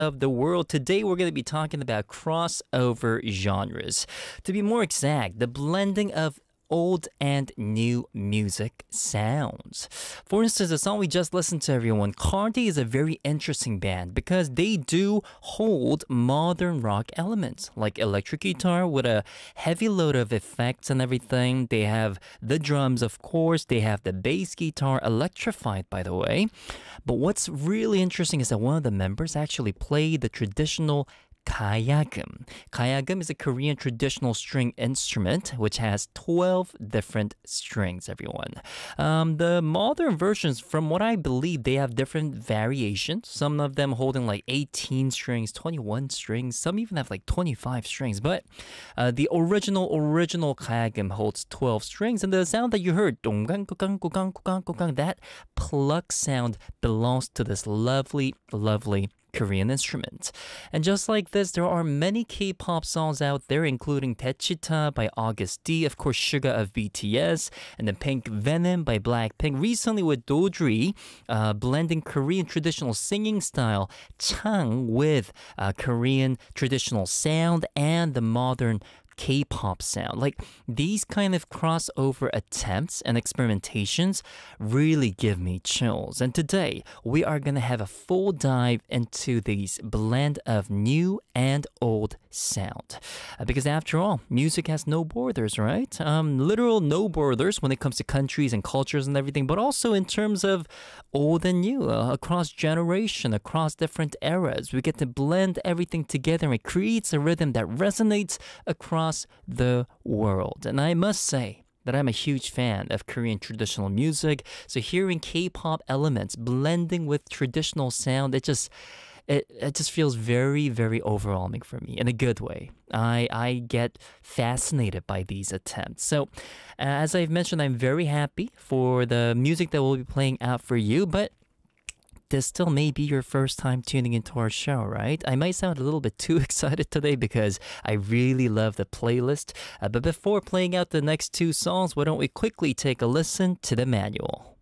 of the world. Today we're going to be talking about crossover genres. To be more exact, the blending of old and new music sounds. For instance, the song we just listened to, everyone, Cardi is a very interesting band because they do hold modern rock elements like electric guitar with a heavy load of effects and everything. They have the drums, of course. They have the bass guitar, electrified, by the way. But what's really interesting is that one of the members actually played the traditional Kayagum. Kayagum is a Korean traditional string instrument which has 12 different strings, everyone. The modern versions, from what I believe, they have different variations. Some of them holding like 18 strings, 21 strings. Some even have like 25 strings. But the original Kayagum holds 12 strings. And the sound that you heard, that pluck sound belongs to this lovely Korean instrument. And just like this, there are many K-pop songs out there, including Daechwita by August D, of course Suga of BTS, and then Pink Venom by Blackpink. Recently with Dodri, blending Korean traditional singing style Chang with Korean traditional sound and the modern K-pop sound. Like, these kind of crossover attempts and experimentations really give me chills. And today, we are going to have a full dive into these blend of new and old sound. Because after all, music has no borders, right? Literal no borders when it comes to countries and cultures and everything, but also in terms of old and new, across generation, across different eras. We get to blend everything together and it creates a rhythm that resonates across the world. And I must say that I'm a huge fan of Korean traditional music. So hearing K-pop elements blending with traditional sound, it just feels very, very overwhelming for me in a good way. I get fascinated by these attempts. So as I've mentioned, I'm very happy for the music that we'll be playing out for you, but this still may be your first time tuning into our show, right? I might sound a little bit too excited today because I really love the playlist. But before playing out the next two songs, why don't we quickly take a listen to the manual?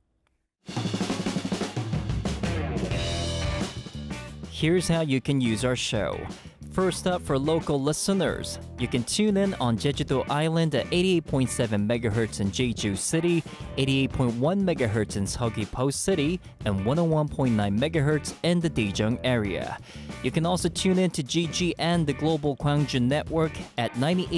Here's how you can use our show. First up, for local listeners, you can tune in on Jeju-do Island at 88.7 MHz in Jeju City, 88.1 MHz in Seogwipo City, and 101.9 MHz in the Daejeong area. You can also tune in to GGN, the Global Gwangju Network, at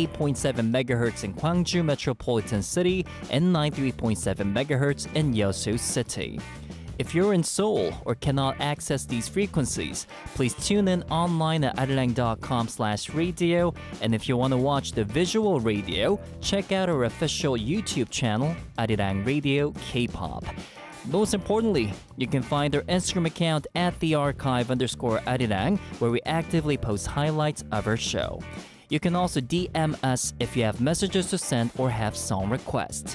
98.7 MHz in Gwangju Metropolitan City and 93.7 MHz in Yeosu City. If you're in Seoul or cannot access these frequencies, please tune in online at arirang.com/radio. And if you want to watch the visual radio, check out our official YouTube channel, Arirang Radio K-pop. Most importantly, you can find our Instagram account at @thearchive_Arirang, where we actively post highlights of our show. You can also DM us if you have messages to send or have song requests.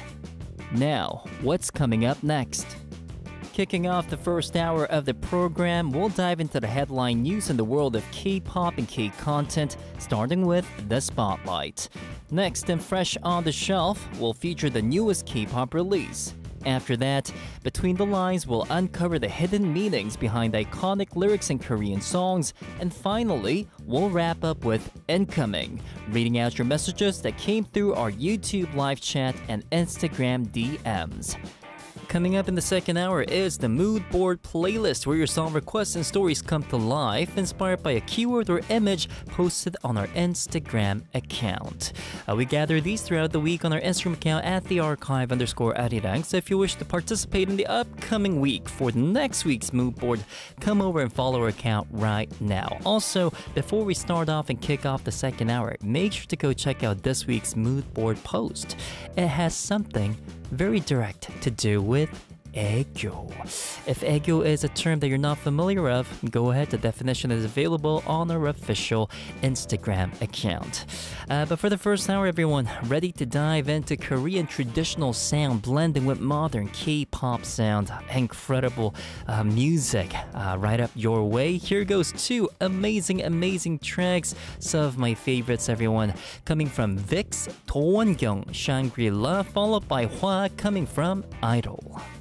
Now, what's coming up next? Kicking off the first hour of the program, we'll dive into the headline news in the world of K-pop and K-content, starting with the Spotlight. Next, and fresh on the shelf, we'll feature the newest K-pop release. After that, Between the Lines will uncover the hidden meanings behind iconic lyrics in Korean songs. And finally, we'll wrap up with Incoming, reading out your messages that came through our YouTube live chat and Instagram DMs. Coming up in the second hour is the Mood Board playlist, where your song requests and stories come to life, inspired by a keyword or image posted on our Instagram account. We gather these throughout the week on our Instagram account at @thearchive_Arirang. So if you wish to participate in the upcoming week for the next week's Mood Board, come over and follow our account right now. Also, before we start off and kick off the second hour, make sure to go check out this week's Mood Board post. It has something very direct to do with 애교. If 애교 is a term that you're not familiar of, go ahead. The definition is available on our official Instagram account. But for the first hour, everyone, ready to dive into Korean traditional sound blending with modern K-pop sound. Incredible music right up your way. Here goes two amazing tracks. Some of my favorites, everyone, coming from VIX, 도원경, Shangri-La, followed by Hwa coming from Idol.